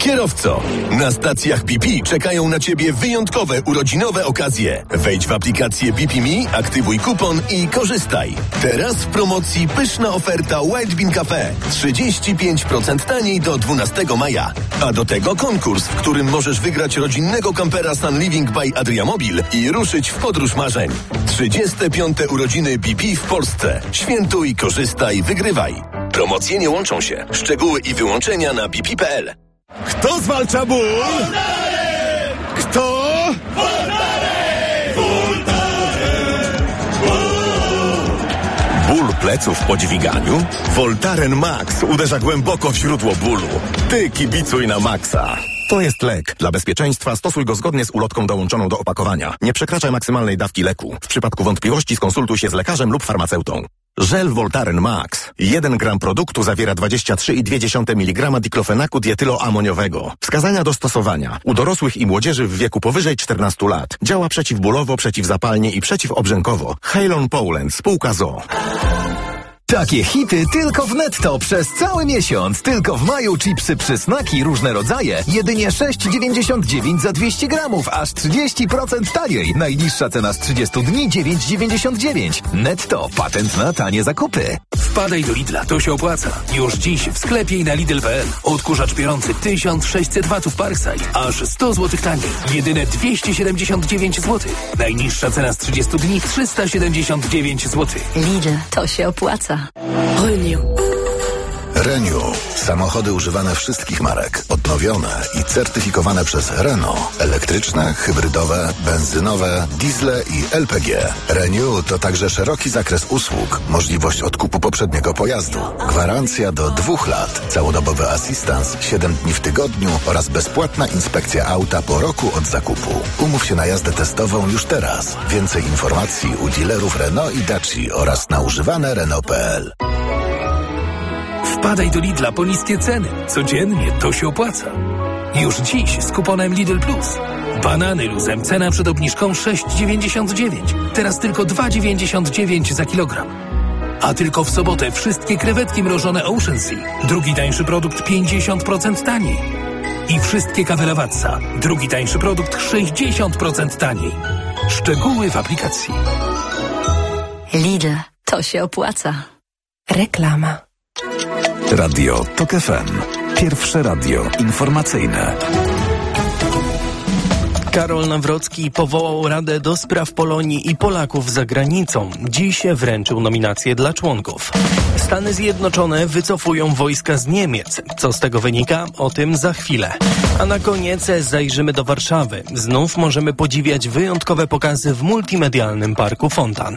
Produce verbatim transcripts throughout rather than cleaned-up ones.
Kierowco, na stacjach B P czekają na Ciebie wyjątkowe urodzinowe okazje. Wejdź w aplikację B P Me, aktywuj kupon i korzystaj. Teraz w promocji pyszna oferta Wild Bean Cafe. trzydzieści pięć procent taniej do dwunastego maja. A do tego konkurs, w którym możesz wygrać rodzinnego kampera Sun Living by Adriamobil i ruszyć w podróż marzeń. trzydzieste piąte urodziny B P w Polsce. Świętuj, korzystaj, wygrywaj. Promocje nie łączą się. Szczegóły i wyłączenia na b p kropka p l. Kto zwalcza ból? Voltaren! Kto? Voltaren! Voltaren! Ból pleców po dźwiganiu? Voltaren Max uderza głęboko w źródło bólu. Ty kibicuj na Maxa. To jest lek. Dla bezpieczeństwa stosuj go zgodnie z ulotką dołączoną do opakowania. Nie przekraczaj maksymalnej dawki leku. W przypadku wątpliwości skonsultuj się z lekarzem lub farmaceutą. Żel Voltaren Max. jeden gram produktu zawiera dwadzieścia trzy i dwie dziesiąte miligrama diklofenaku dietyloamoniowego. Wskazania do stosowania. U dorosłych i młodzieży w wieku powyżej czternastu lat. Działa przeciwbólowo, przeciwzapalnie i przeciwobrzękowo. Halon Poland, spółka z o o. Takie hity tylko w Netto przez cały miesiąc. Tylko w maju chipsy przysmaki różne rodzaje. Jedynie sześć dziewięćdziesiąt dziewięć za dwieście gramów, aż trzydzieści procent taniej. Najniższa cena z trzydziestu dni dziewięć dziewięćdziesiąt dziewięć. Netto, patent na tanie zakupy. Wpadaj do Lidla, to się opłaca. Już dziś w sklepie i na Lidl kropka p l. Odkurzacz piorący tysiąc sześćset watów Parkside, aż sto złotych taniej. Jedyne dwieście siedemdziesiąt dziewięć złotych. Najniższa cena z trzydziestu dni trzysta siedemdziesiąt dziewięć złotych. Lidl, to się opłaca. Renew. Renew. Samochody używane wszystkich marek. Odnowione i certyfikowane przez Renault. Elektryczne, hybrydowe, benzynowe, diesle i L P G. Renew to także szeroki zakres usług. Możliwość odkupu poprzedniego pojazdu. Gwarancja do dwóch lat. Całodobowy asystans siedem dni w tygodniu oraz bezpłatna inspekcja auta po roku od zakupu. Umów się na jazdę testową już teraz. Więcej informacji u dealerów Renault i Daci oraz na używane Renault kropka p l. Wpadaj do Lidla po niskie ceny. Codziennie to się opłaca. Już dziś z kuponem Lidl Plus. Banany luzem, cena przed obniżką sześć dziewięćdziesiąt dziewięć. Teraz tylko dwa dziewięćdziesiąt dziewięć za kilogram. A tylko w sobotę wszystkie krewetki mrożone Ocean Sea. Drugi tańszy produkt pięćdziesiąt procent taniej. I wszystkie kawy Lavazza. Drugi tańszy produkt sześćdziesiąt procent taniej. Szczegóły w aplikacji. Lidl, to się opłaca. Reklama. Radio Tok F M. Pierwsze radio informacyjne. Karol Nawrocki powołał Radę do Spraw Polonii i Polaków za granicą. Dziś wręczył nominacje dla członków. Stany Zjednoczone wycofują wojska z Niemiec. Co z tego wynika? O tym za chwilę. A na koniec zajrzymy do Warszawy. Znów możemy podziwiać wyjątkowe pokazy w multimedialnym Parku Fontan.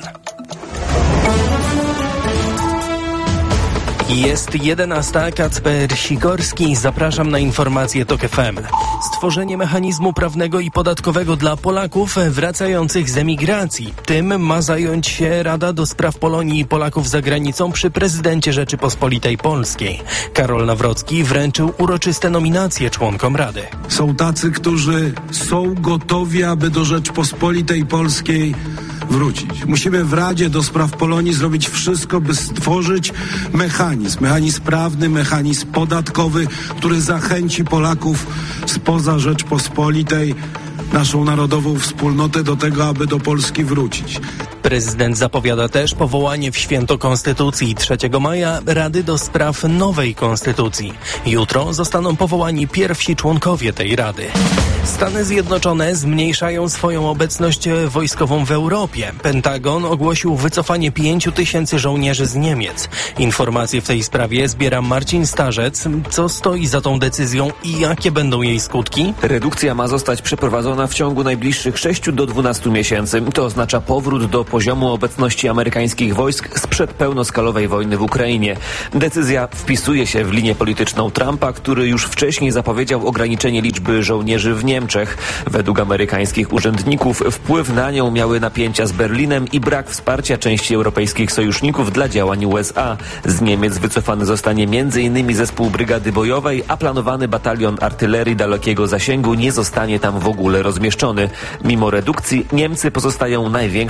Jest jedenasta, Kacper Sikorski. Zapraszam na informacje Tok F M. Stworzenie mechanizmu prawnego i podatkowego dla Polaków wracających z emigracji. Tym ma zająć się Rada do Spraw Polonii i Polaków za granicą przy prezydencie Rzeczypospolitej Polskiej. Karol Nawrocki wręczył uroczyste nominacje członkom Rady. Są tacy, którzy są gotowi, aby do Rzeczypospolitej Polskiej wrócić. Musimy w Radzie do Spraw Polonii zrobić wszystko, by stworzyć mechanizm, mechanizm prawny, mechanizm podatkowy, który zachęci Polaków spoza Rzeczpospolitej, naszą narodową wspólnotę do tego, aby do Polski wrócić. Prezydent zapowiada też powołanie w święto Konstytucji trzeciego maja Rady do Spraw nowej Konstytucji. Jutro zostaną powołani pierwsi członkowie tej Rady. Stany Zjednoczone zmniejszają swoją obecność wojskową w Europie. Pentagon ogłosił wycofanie pięciu tysięcy żołnierzy z Niemiec. Informacje w tej sprawie zbiera Marcin Starzec. Co stoi za tą decyzją i jakie będą jej skutki? Redukcja ma zostać przeprowadzona w ciągu najbliższych sześciu do dwunastu miesięcy. To oznacza powrót do poziomu obecności amerykańskich wojsk sprzed pełnoskalowej wojny w Ukrainie. Decyzja wpisuje się w linię polityczną Trumpa, który już wcześniej zapowiedział ograniczenie liczby żołnierzy w Niemczech. Według amerykańskich urzędników wpływ na nią miały napięcia z Berlinem i brak wsparcia części europejskich sojuszników dla działań U S A. Z Niemiec wycofany zostanie między innymi zespół brygady bojowej, a planowany batalion artylerii dalekiego zasięgu nie zostanie tam w ogóle rozmieszczony. Mimo redukcji Niemcy pozostają największą bazą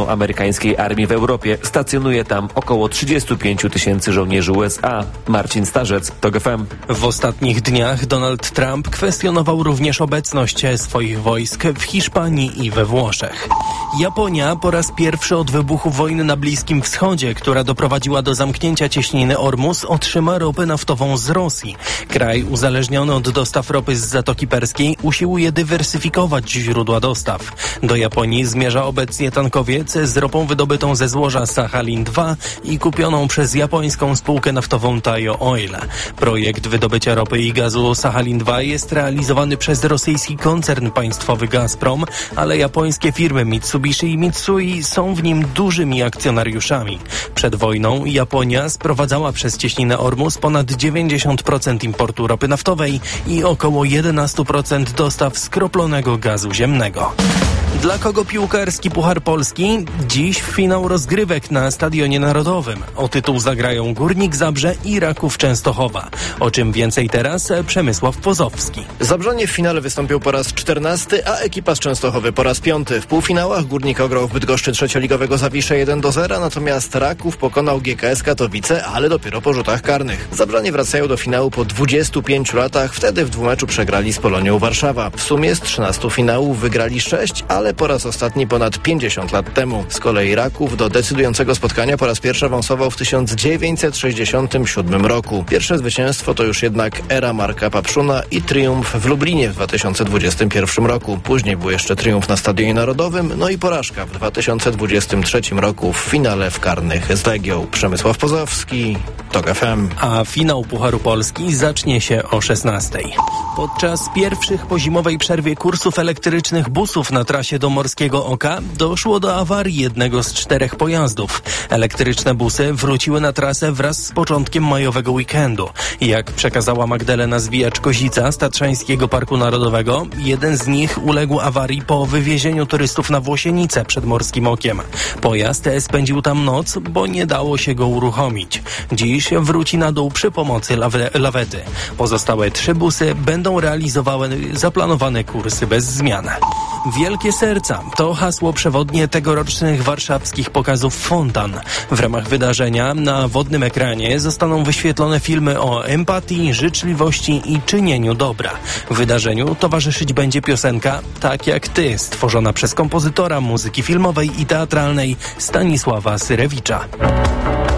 siedzibą amerykańskiej armii w Europie. Stacjonuje tam około trzydzieści pięć tysięcy żołnierzy U S A. Marcin Starzec, TOG F M. W ostatnich dniach Donald Trump kwestionował również obecność swoich wojsk w Hiszpanii i we Włoszech. Japonia po raz pierwszy od wybuchu wojny na Bliskim Wschodzie, która doprowadziła do zamknięcia cieśniny Ormus, otrzyma ropę naftową z Rosji. Kraj uzależniony od dostaw ropy z Zatoki Perskiej usiłuje dywersyfikować źródła dostaw. Do Japonii zmierza obecnie tankowiec z ropą wydobytą ze złoża Sachalin dwa i kupioną przez japońską spółkę naftową Taiyo Oil. Projekt wydobycia ropy i gazu Sachalin dwa jest realizowany przez rosyjski koncern państwowy Gazprom, ale japońskie firmy Mitsubishi i Mitsui są w nim dużymi akcjonariuszami. Przed wojną Japonia sprowadzała przez cieśninę Ormus ponad dziewięćdziesiąt procent importu ropy naftowej i około jedenaście procent dostaw skroplonego gazu ziemnego. Dla kogo piłkarski Puchar Polski? Dziś finał rozgrywek na Stadionie Narodowym. O tytuł zagrają Górnik Zabrze i Raków Częstochowa. O czym więcej teraz Przemysław Pozowski. Zabrzanie w finale wystąpił po raz czternasty, a ekipa z Częstochowy po raz piąty. W półfinałach Górnik ograł w Bydgoszczy trzecioligowego Zawiszę jeden do zera, natomiast Raków pokonał G K S Katowice, ale dopiero po rzutach karnych. Zabrzanie wracają do finału po dwudziestu pięciu latach, wtedy w dwumeczu przegrali z Polonią Warszawa. W sumie z trzynastu finałów wygrali sześć, ale po raz ostatni ponad pięćdziesiąt lat temu. Z kolei Raków do decydującego spotkania po raz pierwszy awansował w tysiąc dziewięćset sześćdziesiątym siódmym roku. Pierwsze zwycięstwo to już jednak era Marka Papszuna i triumf w Lublinie w dwa tysiące dwudziestym pierwszym roku. Później był jeszcze triumf na Stadionie Narodowym, no i porażka w dwa tysiące dwudziestym trzecim roku w finale w karnych z Legią. Przemysław Pozowski, TOG F M. A finał Pucharu Polski zacznie się o szesnastej. Podczas pierwszych po zimowej przerwie kursów elektrycznych busów na trasie do Morskiego Oka doszło do awarii jednego z czterech pojazdów. Elektryczne busy wróciły na trasę wraz z początkiem majowego weekendu. Jak przekazała Magdalena Zwijacz-Kozica z Tatrzańskiego Parku Narodowego, jeden z nich uległ awarii po wywiezieniu turystów na Włosienicę przed Morskim Okiem. Pojazd spędził tam noc, bo nie dało się go uruchomić. Dziś wróci na dół przy pomocy lawe- lawety. Pozostałe trzy busy będą realizowały zaplanowane kursy bez zmian. Wielkie serca to hasło przewodnie tegorocznych warszawskich pokazów fontan. W ramach wydarzenia na wodnym ekranie zostaną wyświetlone filmy o empatii, życzliwości i czynieniu dobra. Wydarzeniu towarzyszyć będzie piosenka Tak jak ty, stworzona przez kompozytora muzyki filmowej i teatralnej Stanisława Syrewicza.